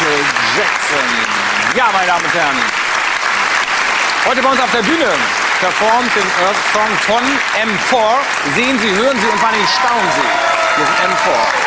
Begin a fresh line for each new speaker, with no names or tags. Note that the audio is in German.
Michael Jackson. Ja, meine Damen und Herren, heute bei uns auf der Bühne performt den Earth Song von M4. Sehen Sie, hören Sie und vor allem staunen Sie. Wir sind M4.